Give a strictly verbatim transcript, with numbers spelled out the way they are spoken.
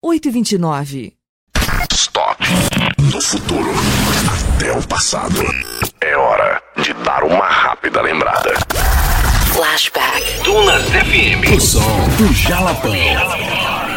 oito e vinte e nove. Stop. Do futuro até o passado. É hora de dar uma rápida lembrada. Flashback. Dunas F M. O som do Jalapão.